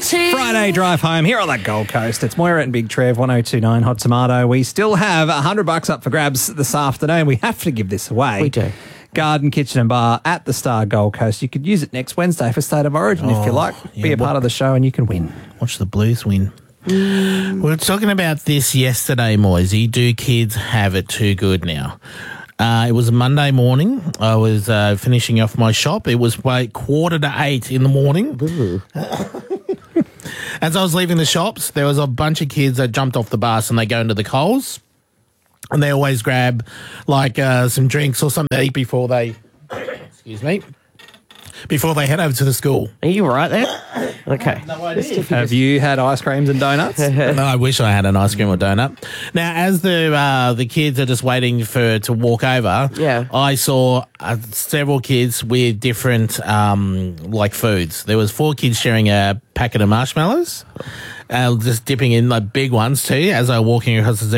Friday drive home here on the Gold Coast. It's Moira and Big Trev, 1029 Hot Tomato. We still have $100 up for grabs this afternoon. We have to give this away. We do. Garden, Kitchen and Bar at the Star Gold Coast. You could use it next Wednesday for State of Origin if you like. Be a part of the show and you can win. Watch the Blues win. We were talking about this yesterday, Moisey. Do kids have it too good now? It was a Monday morning. I was finishing off my shop. It was 7:45 in the morning. As I was leaving the shops, there was a bunch of kids that jumped off the bus and they go into the Coles. And they always grab, some drinks or something to eat before they, before they head over to the school. Are you right there? Okay. No idea. Have you had ice creams and donuts? No, I wish I had an ice cream or donut. Now, as the kids are just waiting to walk over, I saw several kids with different foods. There was 4 kids sharing a packet of marshmallows, just dipping in big ones too. As I was walking across the